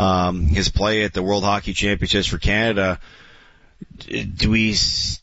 his play at the World Hockey Championships for Canada. Do we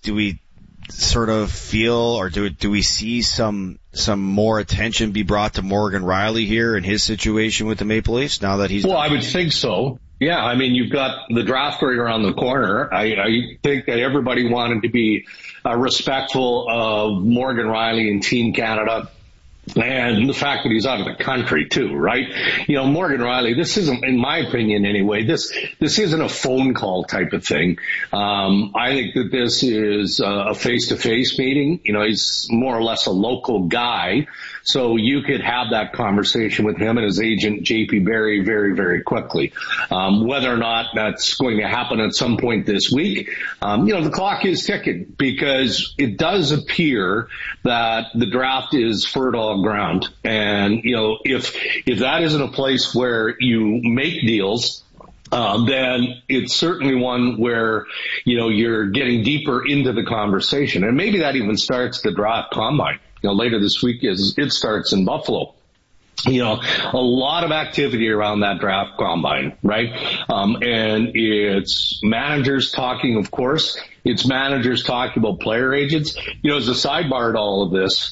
sort of feel, or do we see some more attention be brought to Morgan Rielly here in his situation with the Maple Leafs now that he's... Well, I would think so. Yeah, I mean, you've got the draft right around the corner. I think that everybody wanted to be respectful of Morgan Rielly and Team Canada. And the fact that he's out of the country too, right? Morgan Rielly, this isn't, in my opinion anyway, this isn't a phone call type of thing. I think that this is a face-to-face meeting. He's more or less a local guy. So you could have that conversation with him and his agent, JP Barry, very, very quickly. Whether or not that's going to happen at some point this week, the clock is ticking, because it does appear that the draft is fertile ground. And, if that isn't a place where you make deals, then it's certainly one where, you're getting deeper into the conversation. And maybe that even starts the draft combine. Later this week it starts in Buffalo. A lot of activity around that draft combine, right? And it's managers talking, of course. It's managers talking about player agents. As a sidebar to all of this,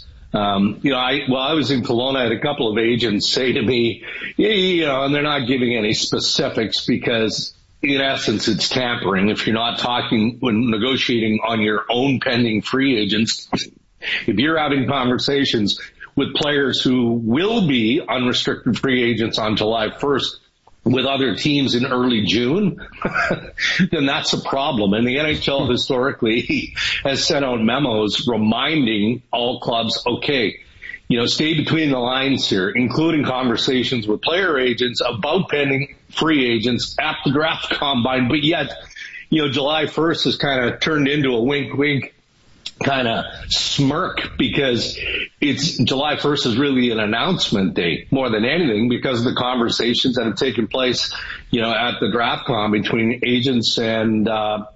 I was in Kelowna, I had a couple of agents say to me, and they're not giving any specifics because in essence it's tampering if you're not talking when negotiating on your own pending free agents. If you're having conversations with players who will be unrestricted free agents on July 1st with other teams in early June, then that's a problem. And the NHL historically has sent out memos reminding all clubs, okay, stay between the lines here, including conversations with player agents about pending free agents at the draft combine. But yet, July 1st has kind of turned into a wink-wink kind of smirk, because it's July 1st is really an announcement date more than anything, because of the conversations that have taken place, at the draft con between agents and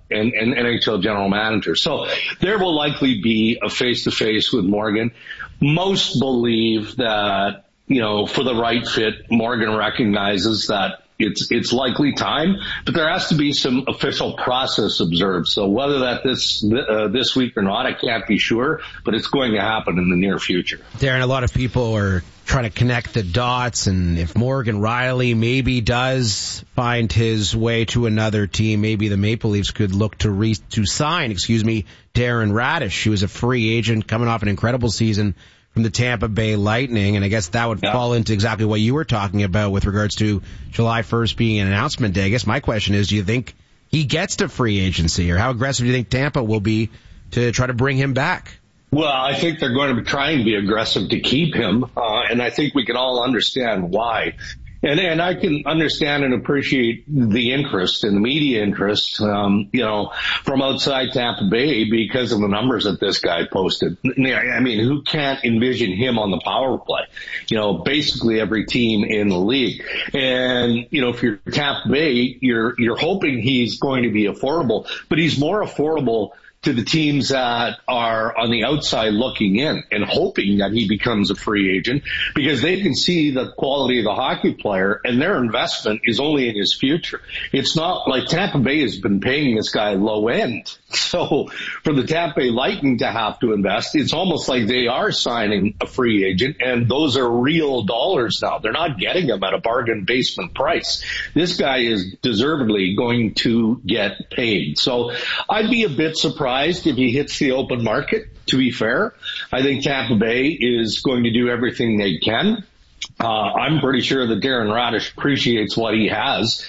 NHL general managers. So there will likely be a face-to-face with Morgan. Most believe that, for the right fit, Morgan recognizes that it's likely time, but there has to be some official process observed. So whether that this week or not, I can't be sure, but it's going to happen in the near future. Darren, a lot of people are trying to connect the dots, and if Morgan Rielly maybe does find his way to another team, maybe the Maple Leafs could look to sign Darren Radish, who was a free agent coming off an incredible season from the Tampa Bay Lightning, and I guess that would fall into exactly what you were talking about with regards to July 1st being an announcement day. I guess my question is, do you think he gets to free agency, or how aggressive do you think Tampa will be to try to bring him back? Well, I think they're going to be trying to be aggressive to keep him, and I think we can all understand why. And I can understand and appreciate the interest and the media interest, from outside Tampa Bay because of the numbers that this guy posted. I mean, who can't envision him on the power play? Basically every team in the league. And, if you're Tampa Bay, you're hoping he's going to be affordable, but he's more affordable to the teams that are on the outside looking in and hoping that he becomes a free agent, because they can see the quality of the hockey player and their investment is only in his future. It's not like Tampa Bay has been paying this guy low end. So for the Tampa Bay Lightning to have to invest, it's almost like they are signing a free agent, and those are real dollars now. They're not getting them at a bargain basement price. This guy is deservedly going to get paid. So I'd be a bit surprised if he hits the open market, to be fair. I think Tampa Bay is going to do everything they can. I'm pretty sure that Darren Radish appreciates what he has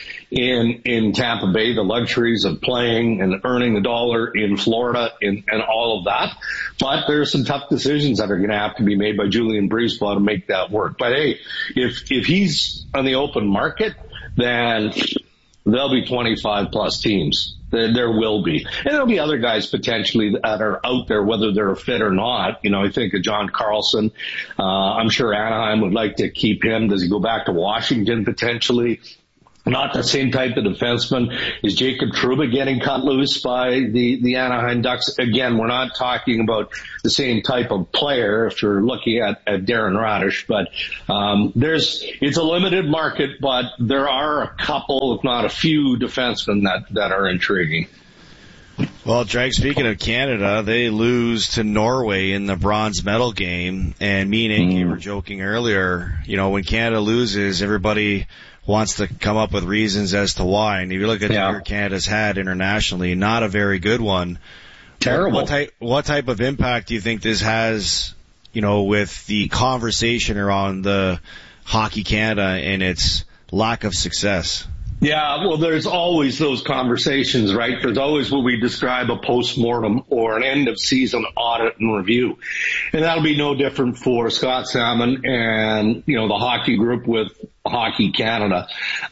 in Tampa Bay, the luxuries of playing and earning the dollar in Florida and all of that. But there are some tough decisions that are going to have to be made by Julian Breezeball to make that work. But hey, if he's on the open market, then there'll be 25 plus teams. There will be. And there'll be other guys potentially that are out there, whether they're a fit or not. I think of John Carlson. I'm sure Anaheim would like to keep him. Does he go back to Washington potentially? not the same type of defenseman. Is Jacob Trouba getting cut loose by the Anaheim Ducks? Again, we're not talking about the same type of player if you're looking at Darren Radish, but it's a limited market, but there are a couple, if not a few, defensemen that are intriguing. Well, Drake, speaking of Canada, they lose to Norway in the bronze medal game, and me and Inky were joking earlier, when Canada loses, everybody wants to come up with reasons as to why. And if you look at the year Canada's had internationally, not a very good one. Terrible. What type of impact do you think this has, with the conversation around the Hockey Canada and its lack of success? Yeah, well, there's always those conversations, right? There's always what we describe a post-mortem or an end-of-season audit and review. And that'll be no different for Scott Salmon and, the hockey group with Hockey Canada.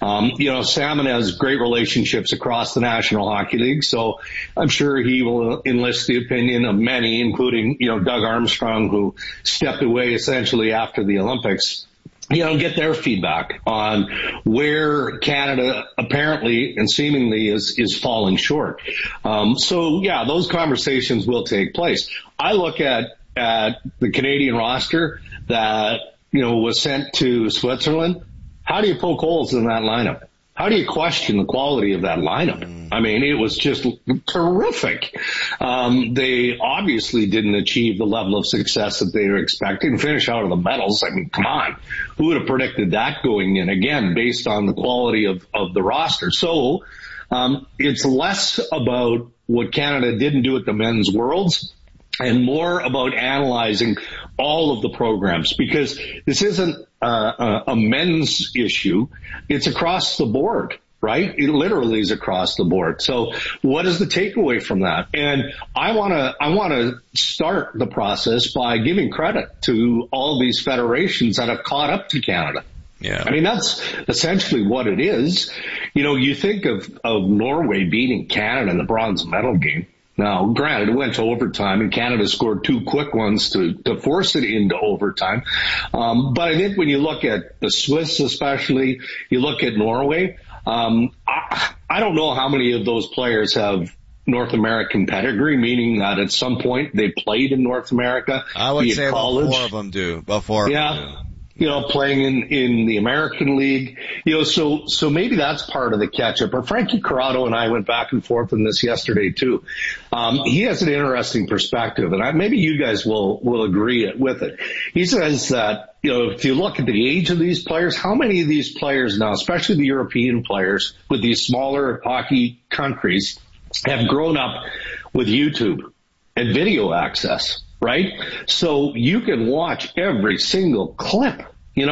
Salmon has great relationships across the National Hockey League, so I'm sure he will enlist the opinion of many, including, Doug Armstrong, who stepped away essentially after the Olympics. Get their feedback on where Canada apparently and seemingly is falling short. Those conversations will take place. I look at the Canadian roster that, was sent to Switzerland. How do you poke holes in that lineup? How do you question the quality of that lineup? I mean, it was just terrific. They obviously didn't achieve the level of success that they were expecting. Finish out of the medals. I mean, come on. Who would have predicted that going in? Again, based on the quality of the roster. So, it's less about what Canada didn't do at the men's worlds and more about analyzing all of the programs, because this isn't a men's issue. It's across the board, right? It literally is across the board. So what is the takeaway from that? And I want to start the process by giving credit to all these federations that have caught up to Canada. Yeah. I mean, that's essentially what it is. You think of Norway beating Canada in the bronze medal game. Now, granted, it went to overtime, and Canada scored 2 quick ones to force it into overtime. But I think when you look at the Swiss especially, you look at Norway, I don't know how many of those players have North American pedigree, meaning that at some point they played in North America. I would say college. About 4 of them do. About 4 of them do. Playing in the American League, so maybe that's part of the catch-up. But Frankie Corrado and I went back and forth on this yesterday too. He has an interesting perspective, and maybe you guys will agree with it. He says that, if you look at the age of these players, how many of these players now, especially the European players with these smaller hockey countries, have grown up with YouTube and video access? Right? So you can watch every single clip.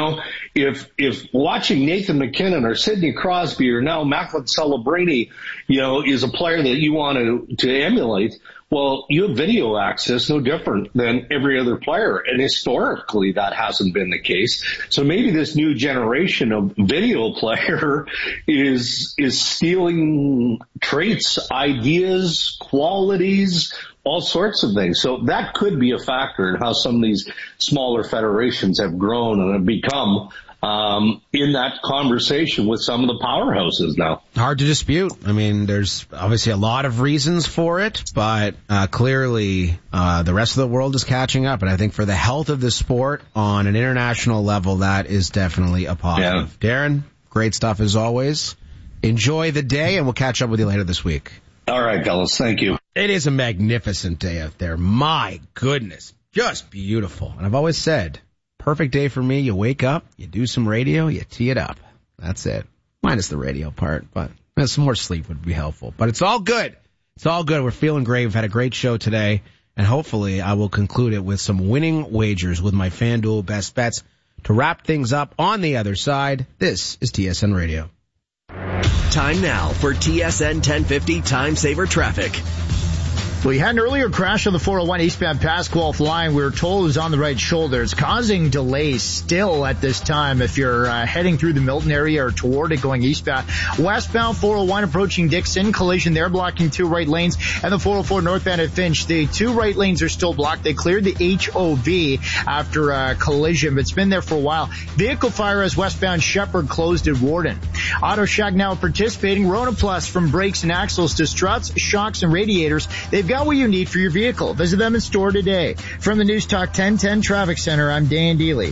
If watching Nathan McKinnon or Sidney Crosby or now Macklin Celebrini, is a player that you want to emulate, well, you have video access no different than every other player. And historically, that hasn't been the case. So maybe this new generation of video player is stealing traits, ideas, qualities, all sorts of things. So that could be a factor in how some of these smaller federations have grown and have become in that conversation with some of the powerhouses now. Hard to dispute. I mean, there's obviously a lot of reasons for it, but clearly the rest of the world is catching up. And I think for the health of the sport on an international level, that is definitely a positive. Yeah. Darren, great stuff as always. Enjoy the day, and we'll catch up with you later this week. All right, fellas. Thank you. It is a magnificent day out there. My goodness. Just beautiful. And I've always said, perfect day for me. You wake up, you do some radio, you tee it up. That's it. Minus the radio part, but some more sleep would be helpful. But it's all good. It's all good. We're feeling great. We've had a great show today. And hopefully I will conclude it with some winning wagers with my FanDuel best bets. To wrap things up on the other side, this is TSN Radio. Time now for TSN 1050 Time Saver Traffic. Well, you had an earlier crash on the 401 eastbound Pasqualf line. We were told it was on the right shoulder. It's causing delays still at this time if you're heading through the Milton area or toward it going eastbound. Westbound 401 approaching Dixon, collision there blocking 2 right lanes, and the 404 northbound at Finch. The 2 right lanes are still blocked. They cleared the HOV after a collision, but it's been there for a while. Vehicle fire as westbound Shepherd closed at Warden. Auto Shack now participating. Rona Plus, from brakes and axles to struts, shocks, and radiators. They've got what you need for your vehicle. Visit them in store today. From the News Talk 1010 Traffic Center, I'm Dan Dealey.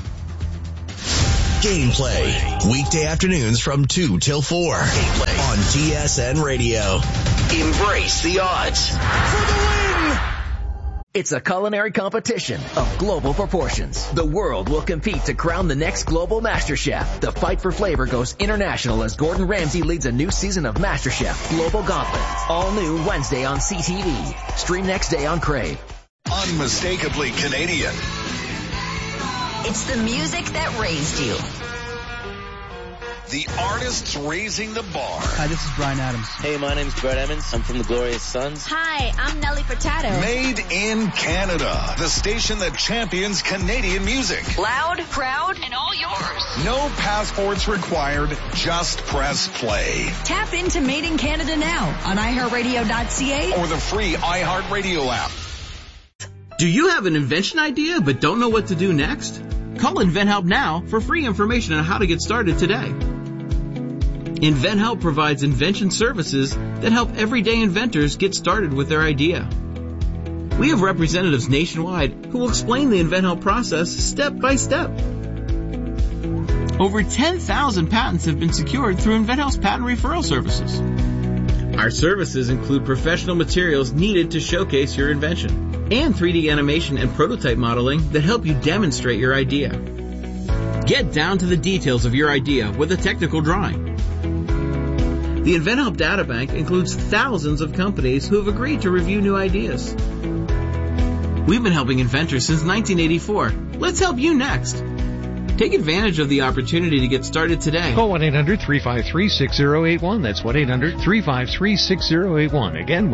Gameplay, weekday afternoons from 2 till 4 on TSN Radio. Embrace the odds for the win! It's a culinary competition of global proportions. The world will compete to crown the next global MasterChef. The fight for flavor goes international as Gordon Ramsay leads a new season of MasterChef Global Gauntlet. All new Wednesday on CTV. Stream next day on Crave. Unmistakably Canadian. It's the music that raised you. The artists raising the bar. Hi, this is Bryan Adams. Hey, my name's Brett Emmons. I'm from the Glorious Sons. Hi, I'm Nelly Furtado. Made in Canada. The station that champions Canadian music. Loud, proud, and all yours. No passports required. Just press play. Tap into Made in Canada now on iHeartRadio.ca or the free iHeartRadio app. Do you have an invention idea but don't know what to do next? Call InventHelp now for free information on how to get started today. InventHelp provides invention services that help everyday inventors get started with their idea. We have representatives nationwide who will explain the InventHelp process step by step. Over 10,000 patents have been secured through InventHelp's patent referral services. Our services include professional materials needed to showcase your invention and 3D animation and prototype modeling that help you demonstrate your idea. Get down to the details of your idea with a technical drawing. The InventHelp Databank includes thousands of companies who have agreed to review new ideas. We've been helping inventors since 1984. Let's help you next. Take advantage of the opportunity to get started today. Call 1-800-353-6081. That's 1-800-353-6081. Again,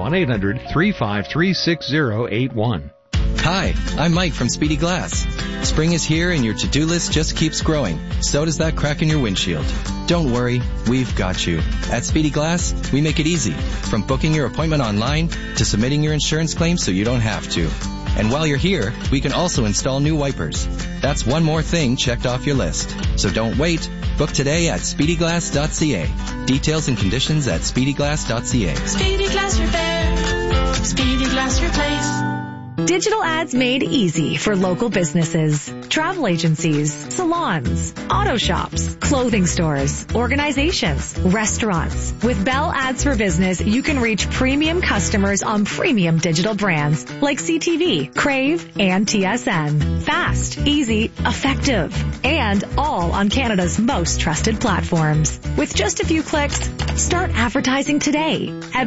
1-800-353-6081. Hi, I'm Mike from Speedy Glass. Spring is here and your to-do list just keeps growing. So does that crack in your windshield. Don't worry, we've got you. At Speedy Glass, we make it easy. From booking your appointment online to submitting your insurance claim so you don't have to. And while you're here, we can also install new wipers. That's one more thing checked off your list. So don't wait. Book today at speedyglass.ca. Details and conditions at speedyglass.ca. Speedy Glass Repair. Speedy Glass Replace. Digital ads made easy for local businesses, travel agencies, salons, auto shops, clothing stores, organizations, restaurants. With Bell Ads for Business, you can reach premium customers on premium digital brands like CTV, Crave, and TSN. Fast, easy, effective, and all on Canada's most trusted platforms. With just a few clicks, start advertising today at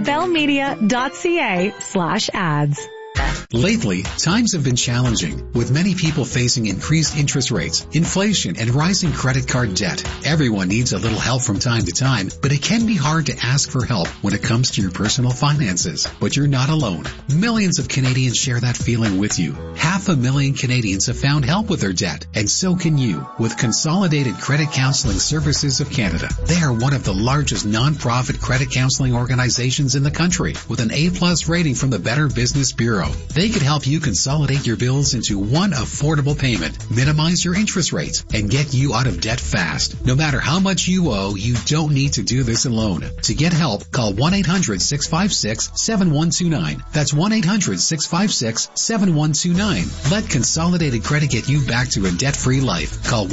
bellmedia.ca/ads. Lately, times have been challenging, with many people facing increased interest rates, inflation, and rising credit card debt. Everyone needs a little help from time to time, but it can be hard to ask for help when it comes to your personal finances. But you're not alone. Millions of Canadians share that feeling with you. 500,000 Canadians have found help with their debt, and so can you with Consolidated Credit Counseling Services of Canada. They are one of the largest non-profit credit counseling organizations in the country, with an A+ rating from the Better Business Bureau. They could help you consolidate your bills into one affordable payment, minimize your interest rates, and get you out of debt fast. No matter how much you owe, you don't need to do this alone. To get help, call 1-800-656-7129. That's 1-800-656-7129. Let Consolidated Credit get you back to a debt-free life. Call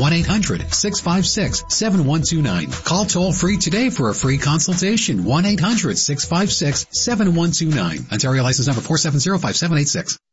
1-800-656-7129. Call toll-free today for a free consultation. 1-800-656-7129. Ontario license number 4705786.